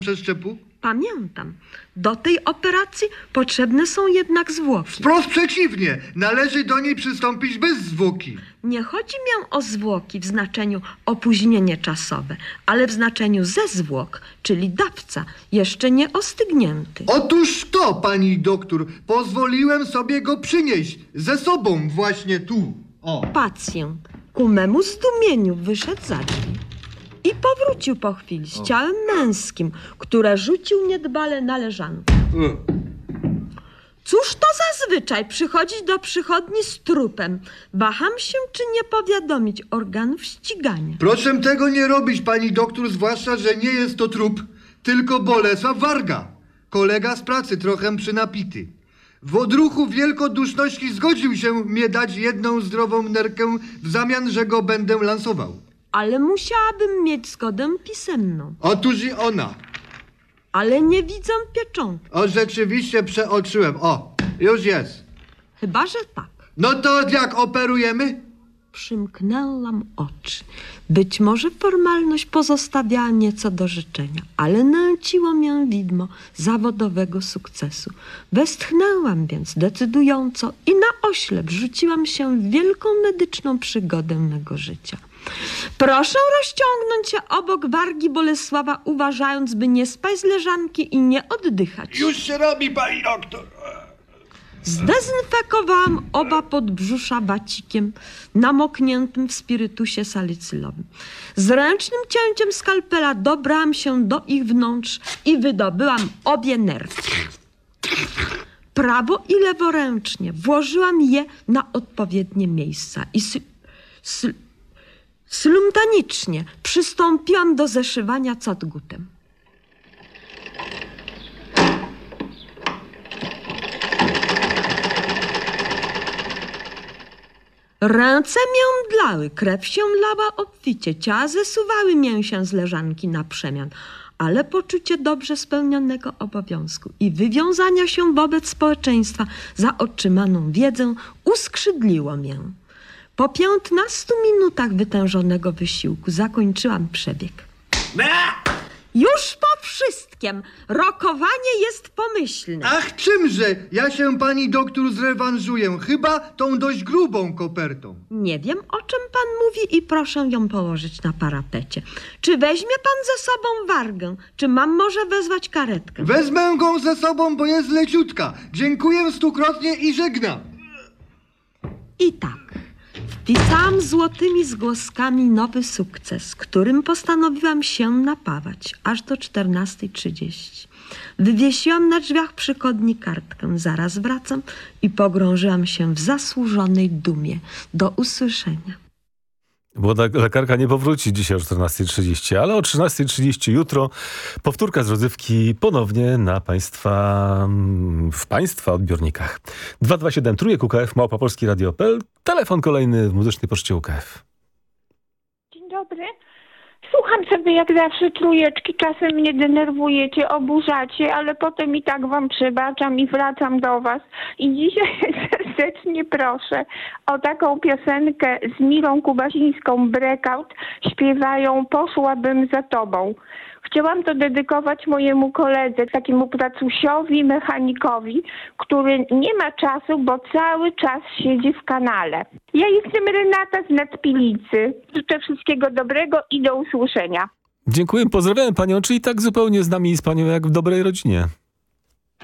przeszczepu? Pamiętam. Do tej operacji potrzebne są jednak zwłoki. Wprost przeciwnie, należy do niej przystąpić bez zwłoki. Nie chodzi mi o zwłoki w znaczeniu opóźnienie czasowe, ale w znaczeniu ze zwłok, czyli dawca, jeszcze nie ostygnięty. Otóż to, pani doktor, pozwoliłem sobie go przynieść ze sobą właśnie tu. O. Pacjent ku memu zdumieniu wyszedł za drzwi i powrócił po chwili z ciałem męskim, które rzucił niedbale na leżankę. Cóż to za zwyczaj przychodzić do przychodni z trupem? Waham się, czy nie powiadomić organów ścigania. Proszę tego nie robić, pani doktor, zwłaszcza, że nie jest to trup, tylko Bolesław Warga. Kolega z pracy, trochę przynapity. W odruchu wielkoduszności zgodził się mnie dać jedną zdrową nerkę w zamian, że go będę lansował. Ale musiałabym mieć zgodę pisemną. Otóż i ona. Ale nie widzę pieczątki. O, rzeczywiście przeoczyłem. O, już jest. Chyba że tak. No to jak operujemy? Przymknęłam oczy. Być może formalność pozostawiała nieco do życzenia, ale nęciło mię widmo zawodowego sukcesu. Westchnęłam więc decydująco i na oślep rzuciłam się w wielką medyczną przygodę mego życia. Proszę rozciągnąć się obok Wargi Bolesława, uważając, by nie spaść z leżanki i nie oddychać. Już się robi, pani doktor. Zdezynfekowałam oba podbrzusza wacikiem namokniętym w spirytusie salicylowym. Z ręcznym cięciem skalpela dobrałam się do ich wnątrz i wydobyłam obie nerki. Prawo i leworęcznie włożyłam je na odpowiednie miejsca i slumtanicznie przystąpiłam do zeszywania catgutem. Ręce mię mdlały, krew się lała obficie, ciała zesuwały mię się z leżanki na przemian, ale poczucie dobrze spełnionego obowiązku i wywiązania się wobec społeczeństwa za otrzymaną wiedzę uskrzydliło mię. Po 15 minutach wytężonego wysiłku zakończyłam przebieg. Już po wszystkim rokowanie jest pomyślne. Ach, czymże? Ja się, pani doktor, zrewanżuję. Chyba tą dość grubą kopertą. Nie wiem, o czym pan mówi i proszę ją położyć na parapecie. Czy weźmie pan ze sobą Wargę? Czy mam może wezwać karetkę? Wezmę go ze sobą, bo jest leciutka. Dziękuję stukrotnie i żegnam. I tak, wpisałam złotymi zgłoskami nowy sukces, którym postanowiłam się napawać aż do 14:30. Wywiesiłam na drzwiach przychodni kartkę. Zaraz wracam i pogrążyłam się w zasłużonej dumie. Do usłyszenia. Młoda lekarka nie powróci dzisiaj o 14:30, ale o 13:30 jutro powtórka z rozrywki ponownie w Państwa odbiornikach. 227 Trójek UKF, Małopolski Radio.pl. Telefon kolejny w Muzycznej Poczcie UKF. Dzień dobry. Słucham sobie jak zawsze trójeczki, czasem mnie denerwujecie, oburzacie, ale potem i tak wam przebaczam i wracam do was. I dzisiaj serdecznie proszę o taką piosenkę z Mirą Kubasińską, Breakout. Śpiewają Poszłabym za tobą. Chciałam to dedykować mojemu koledze, takiemu pracusiowi, mechanikowi, który nie ma czasu, bo cały czas siedzi w kanale. Ja jestem Renata z Nadpilicy. Życzę wszystkiego dobrego i do usłyszenia. Dziękuję, pozdrawiam panią, czyli tak zupełnie z nami i z panią jak w dobrej rodzinie.